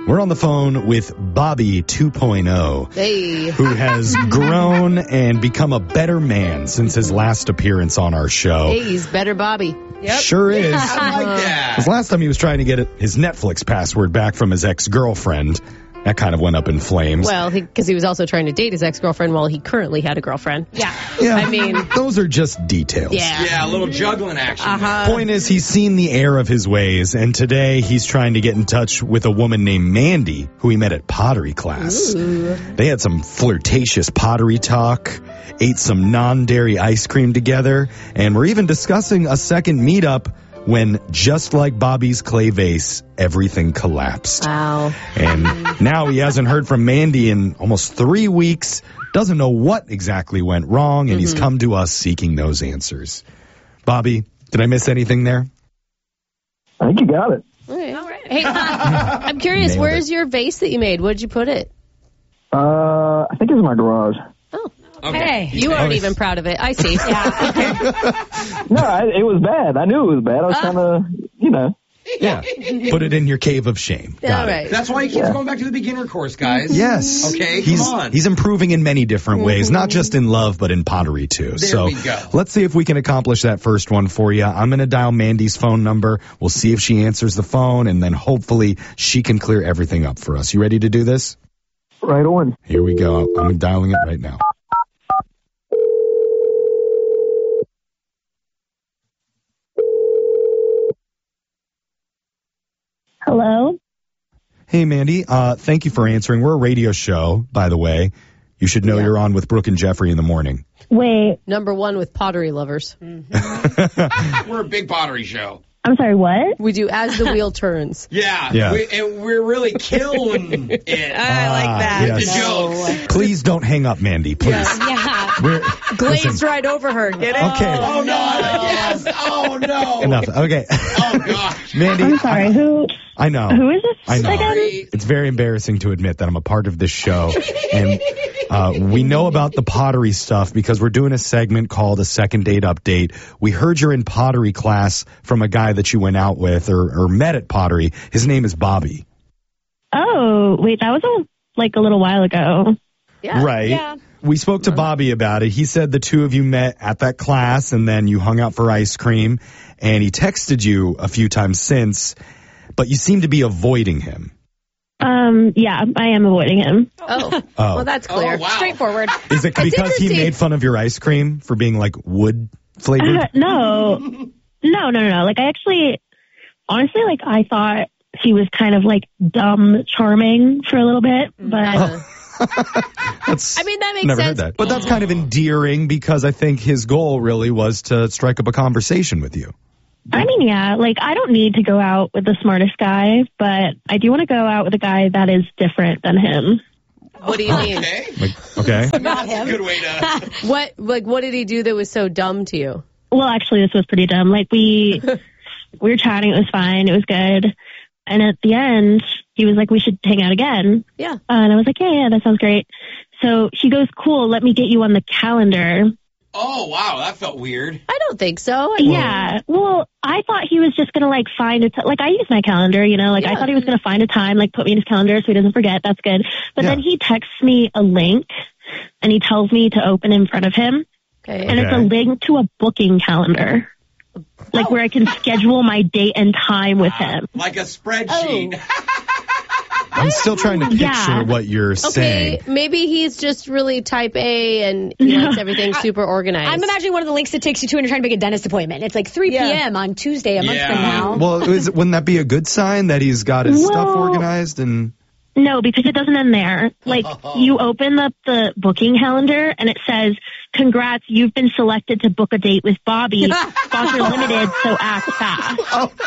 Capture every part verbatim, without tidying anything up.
We're on the phone with Bobby two point oh, Hey. who has grown and become a better man since his last appearance on our show. Hey, he's better Bobby. Yep. Sure is. I like that. Because last time he was trying to get his Netflix password back from his ex-girlfriend. That kind of went up in flames. Well, because he, he was also trying to date his ex-girlfriend while he currently had a girlfriend. Yeah. yeah, I mean- those are just details. Yeah. Yeah, a little juggling action. Uh-huh. Point is, he's seen the error of his ways, and today he's trying to get in touch with a woman named Mandy, who he met at pottery class. Ooh. They had some flirtatious pottery talk, ate some non-dairy ice cream together, and we're even discussing a second meetup when, just like Bobby's clay vase, everything collapsed. Wow. And now he hasn't heard from Mandy in almost three weeks, doesn't know what exactly went wrong, and Mm-hmm. he's come to us seeking those answers. Bobby, did I miss anything there? I think you got it. Okay. All right. Hey, I'm curious, Nailed where's it. your vase that you made? Where'd you put it? Uh, I think it's in my garage. Oh, Okay. Hey. you aren't Oh, even proud of it. I see. Yeah. No, I, it was bad. I knew it was bad. I was Ah. trying to, you know. Yeah. Put it in your cave of shame. Got All it. right. That's why he keeps going back to the beginner course, guys. Yes. Okay, he's, come on. He's improving in many different ways, not just in love, but in pottery too. There so we go. let's see if we can accomplish that first one for you. I'm going to dial Mandy's phone number. We'll see if she answers the phone, and then hopefully she can clear everything up for us. You ready to do this? Right on. Here we go. I'm dialing it right now. Hello? Hey, Mandy. Uh, thank you for answering. We're a radio show, by the way. You should know Yeah. you're on with Brooke and Jeffrey in the morning. Wait, Number one with pottery lovers. We're a big pottery show. I'm sorry, what? We do As the Wheel Turns. Yeah. Yeah. We, and we're really killing it. I like Ah, that. yes. The jokes. Please don't hang up, Mandy. Please. Yeah. We're, Glazed listen, right over her. Get it? okay. Oh, no. Yes. Oh, no. Enough. Okay. Oh, gosh. Mandy, I'm sorry, who I know. who is this I know. again? Sorry. It's very embarrassing to admit that I'm a part of this show. And uh, we know about the pottery stuff because we're doing a segment called a Second Date Update. We heard you're in pottery class from a guy that you went out with or, or met at pottery. His name is Bobby. Oh, wait, that was a, like a little while ago. Yeah. Right. Yeah. We spoke to Bobby about it. He said the two of you met at that class and then you hung out for ice cream, and he texted you a few times since, but you seem to be avoiding him. Um, yeah, I am avoiding him. Oh. Oh. Well, that's clear. Oh, wow. Straightforward. Is it because he interesting. made fun of your ice cream for being like wood flavored? Uh, no, no, no, no, no. Like, I actually, honestly, like, I thought he was kind of like dumb charming for a little bit, but Uh, That's, I mean, that makes never sense. heard that. But that's kind of endearing because I think his goal really was to strike up a conversation with you. I mean, yeah, like, I don't need to go out with the smartest guy, but I do want to go out with a guy that is different than him. what do you mean? Okay. Like, okay. Not That's a him. good way to... What, like, what did he do that was so dumb to you? Well, actually, this was pretty dumb. Like, we we were chatting. It was fine. It was good. And at the end, he was like, we should hang out again. Yeah. Uh, and I was like, yeah, yeah, that sounds great. So he goes, cool, let me get you on the calendar. Oh, wow. That felt weird. I don't think so. I mean, Yeah. Well, I thought he was just going to, like, find a, t- like, I use my calendar, you know, like, I Yeah. thought he was going to find a time, like, put me in his calendar so he doesn't forget. That's good. But Yeah. then he texts me a link and he tells me to open in front of him. Okay. And it's a Okay. link to a booking calendar. Like, where I can schedule my date and time with him. Like a spreadsheet. I'm still trying to picture Yeah. what you're Okay, saying. maybe he's just really type A and he likes everything super organized. I'm imagining one of the links it takes you to when you're trying to make a dentist appointment. It's like three Yeah. p.m. on Tuesday, a month Yeah. from now. Well, is, wouldn't that be a good sign that he's got his stuff Well- organized? And No, because it doesn't end there. Like, you open up the booking calendar and it says, congrats, you've been selected to book a date with Bobby. Sponsor limited, so act fast.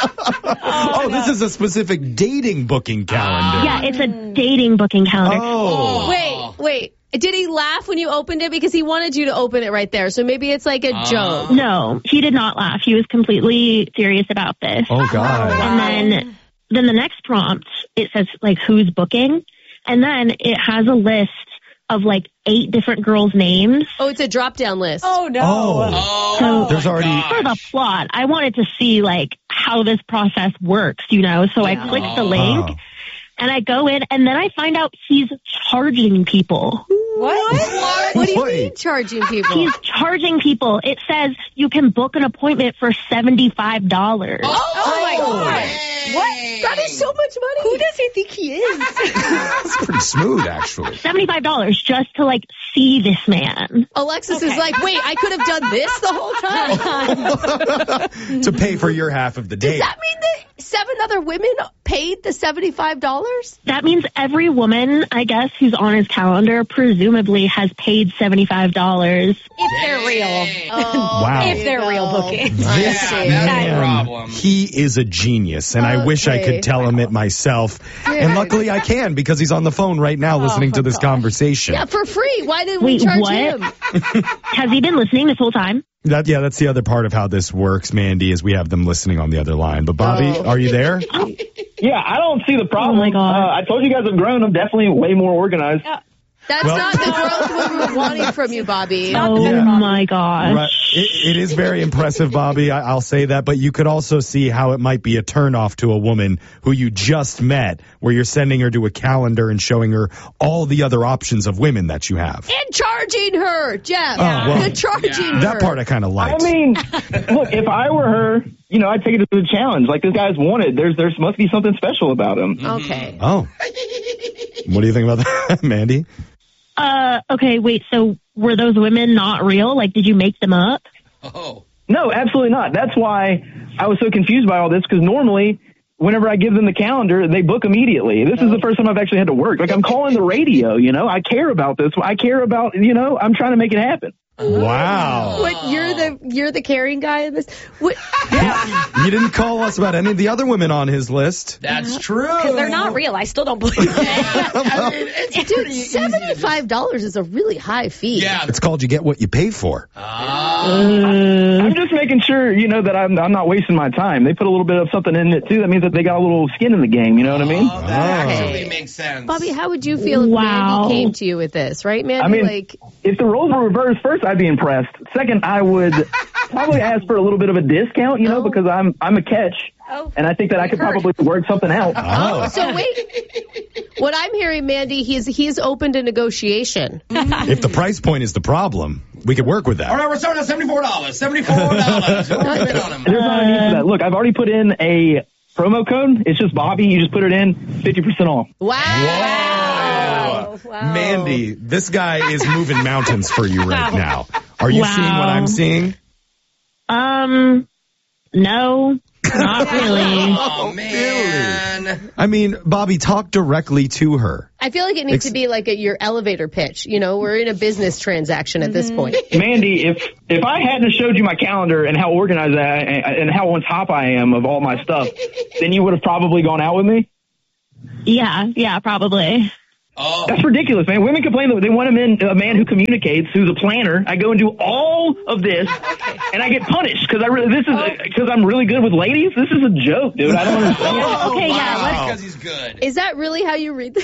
oh, this is a specific dating booking calendar. Yeah, it's a dating booking calendar. Oh. Wait, wait. Did he laugh when you opened it? Because he wanted you to open it right there. So maybe it's like a joke. No, he did not laugh. He was completely serious about this. Oh, God. And then, then the next prompt, it says, like, who's booking? And then it has a list of, like, eight different girls' names. Oh, it's a drop down list. Oh, no. Oh. Oh, So- There's my already- gosh. For the plot, I wanted to see, like, how this process works, you know? So I clicked the link. Oh. And I go in, and then I find out he's charging people. What? What, what do you Wait. mean charging people? He's charging people. It says you can book an appointment for seventy-five dollars. oh, my God. What? That is so much money. Who does he think he is? That's pretty smooth, actually. seventy-five dollars just to, like, see this man. Alexis is like, wait, I could have done this the whole time? To pay for your half of the date. Does that mean that seven other women paid the seventy-five dollars? That means every woman, I guess, who's on his calendar presumably has paid seventy-five dollars. If they're real. Oh, Wow. If they're real bookings. I Yeah, see. that's the Man, problem. he is a genius, and I wish I Okay. could tell him it myself. And luckily I can, because he's on the phone right now listening to this conversation. Yeah, for free. Why didn't we Wait, charge what? him? Has he been listening this whole time? That, yeah, that's the other part of how this works, Mandy, is we have them listening on the other line. But Bobby, Oh. are you there? Yeah, I don't see the problem. Oh, my God. Uh, I told you guys I'm grown. I'm definitely way more organized. That's Well- not the growth we were wanting from you, Bobby. Oh, Yeah. my gosh. Right. It, it is very impressive, Bobby. I, I'll say that. But you could also see how it might be a turnoff to a woman who you just met, where you're sending her to a calendar and showing her all the other options of women that you have. And charging her, Jeff. Oh, well, and charging her. That part I kind of I liked. mean, look, if I were her, you know, I'd take it as a challenge. Like, this guy's wanted. There's, there's must be something special about him. Okay. Oh. What do you think about that, Mandy? Uh, okay, wait, so were those women not real? Like, did you make them up? Oh. No, absolutely not. That's why I was so confused by all this, because normally, whenever I give them the calendar, they book immediately. This is the first time I've actually had to work. Like, I'm calling the radio, you know? I care about this. I care about, you know, I'm trying to make it happen. Wow. What, you're the you're the caring guy in this? What? You didn't call us about any of the other women on his list. That's true. Because they're not real. I still don't believe it. I mean, it's Dude, pretty easy to just- seventy-five dollars is a really high fee. Yeah. It's called you get what you pay for. Ah. I'm just making sure, you know, that I'm, I'm not wasting my time. They put a little bit of something in it, too. That means that they got a little skin in the game, you know what I mean? Oh, that Oh. actually makes sense. Bobby, how would you feel if Wow. Mandy came to you with this, right, Mandy? I mean, like, if the roles were reversed, first I'd be impressed. Second, I would probably ask for a little bit of a discount, you know, Oh. because I'm I'm a catch, Oh. and I think that I could probably work something out. oh, so wait. What I'm hearing, Mandy, he's he's open to negotiation. If the price point is the problem, we could work with All that. right, we're starting at seventy-four dollars. seventy-four dollars. What are we bidding on him? There's not a need for that. Look, I've already put in a promo code. It's just Bobby. You just put it in, fifty percent off. Wow. Wow. Wow. Mandy, this guy is moving mountains for you right now. Are you Wow. seeing what I'm seeing? Um, no, not really. Oh, man. I mean, Bobby, talk directly to her. I feel like it needs Ex- to be like a, your elevator pitch. You know, we're in a business transaction at this point. Mandy, if if I hadn't showed you my calendar and how organized I and, and how on top I am of all my stuff, then you would have probably gone out with me. Yeah, yeah, probably. Oh. That's ridiculous, man. Women complain that they want a man, a man who communicates, who's a planner. I go and do all of this, and I get punished because I really this is because I'm really good with ladies. This is a joke, dude. I don't understand. Oh, Okay, wow. yeah, let's- Because he's good. Is that really how you read this?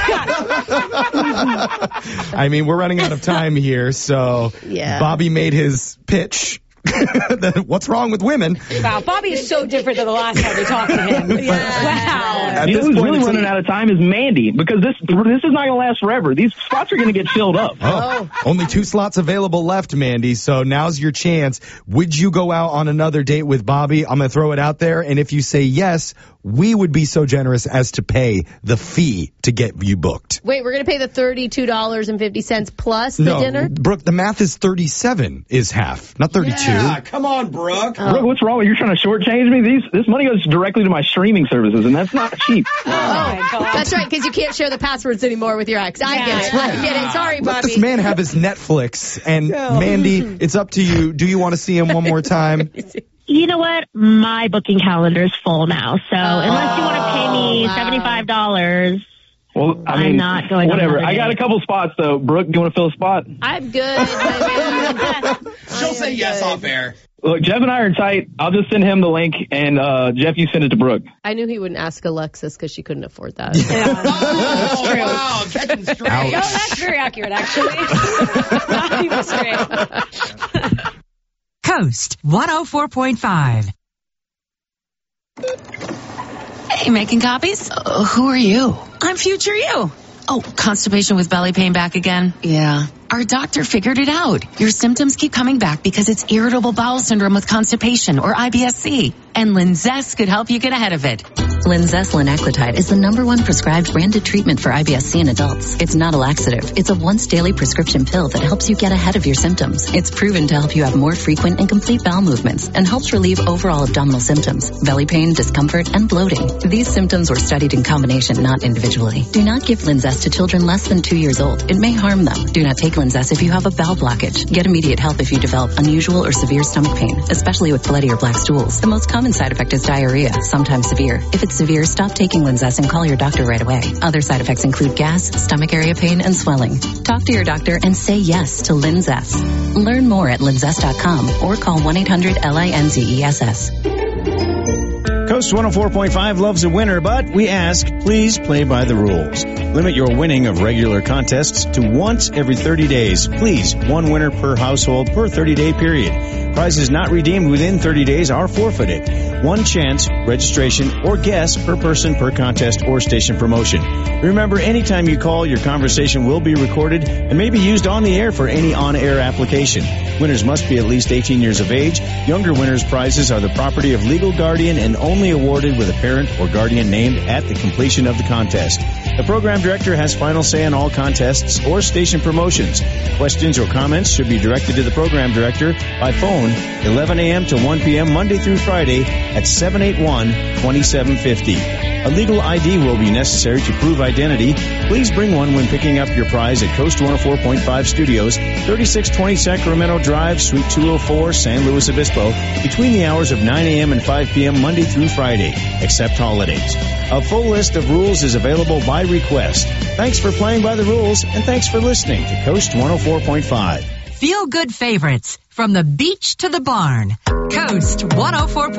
I mean, we're running out of time here, so Yeah. Bobby made his pitch. Then What's wrong with women? Wow, Bobby is so different than the last time we talked to him. Wow. At You know this who's point, really it's- running out of time is Mandy, because this this is not going to last forever. These spots are going to get filled up. Oh, only two slots available left, Mandy. So now's your chance. Would you go out on another date with Bobby? I'm going to throw it out there. And if you say yes, we would be so generous as to pay the fee to get you booked. Wait, we're going to pay the thirty-two dollars and fifty cents plus the no, dinner? Brooke, the math is thirty-seven is half, not thirty-two. Yeah, come on, Brooke. Brooke, what's wrong? You're trying to shortchange me? These this money goes directly to my streaming services, and that's not cheap. Oh, my God. That's right, because you can't share the passwords anymore with your ex. I Yeah, get it. I get it. Sorry, Let Bobby. this man have his Netflix. And Mandy, it's up to you. Do you want to see him one more time? You know what? My booking calendar is full now, so unless you want to pay me wow. seventy-five dollars, Well, I I'm mean, not going on whatever. another I got date. a couple spots though. Brooke, do you want to fill a spot? I'm good. my man. She'll say yes off air. Look, Jeff and I are tight. I'll just send him the link, and uh, Jeff, you send it to Brooke. I knew he wouldn't ask Alexis because she couldn't afford that. Oh, wow. Catching straight. No, that's very accurate, actually. Not even straight. Coast one oh four point five. Hey, making copies? Uh, who are you? I'm future you. Oh, constipation with belly pain back again? Yeah. Our doctor figured it out. Your symptoms keep coming back because it's irritable bowel syndrome with constipation, or I B S C. And Linzess could help you get ahead of it. Linzess linaclotide is the number one prescribed branded treatment for I B S C in adults. It's not a laxative. It's a once-daily prescription pill that helps you get ahead of your symptoms. It's proven to help you have more frequent and complete bowel movements and helps relieve overall abdominal symptoms, belly pain, discomfort, and bloating. These symptoms were studied in combination, not individually. Do not give Linzess to children less than two years old. It may harm them. Do not take Linzess if you have a bowel blockage. Get immediate help if you develop unusual or severe stomach pain, especially with bloody or black stools. The most common side effect is diarrhea, sometimes severe. If it's severe, stop taking Linzess and call your doctor right away. Other side effects include gas, stomach area pain, and swelling. Talk to your doctor and say yes to Linzess. Learn more at linzess dot com or call one eight hundred L I N Z E S S. Coast one oh four point five loves a winner, but we ask, please play by the rules. Limit your winning of regular contests to once every thirty days. Please, one winner per household per thirty-day period. Prizes not redeemed within thirty days are forfeited. One chance, registration, or guess per person per contest or station promotion. Remember, anytime you call, your conversation will be recorded and may be used on the air for any on-air application. Winners must be at least eighteen years of age. Younger winners' prizes are the property of legal guardian and only awarded with a parent or guardian named at the completion of the contest. The program director has final say on all contests or station promotions. Questions or comments should be directed to the program director by phone eleven a.m. to one p.m. Monday through Friday at seven eight one, two seven five zero. A legal I D will be necessary to prove identity. Please bring one when picking up your prize at Coast one oh four point five Studios, thirty-six twenty Sacramento Drive, Suite two oh four, San Luis Obispo, between the hours of nine a.m. and five p.m. Monday through Friday, except holidays. A full list of rules is available by request. Thanks for playing by the rules, and thanks for listening to Coast one oh four point five. Feel good favorites from the beach to the barn. Coast one oh four point five.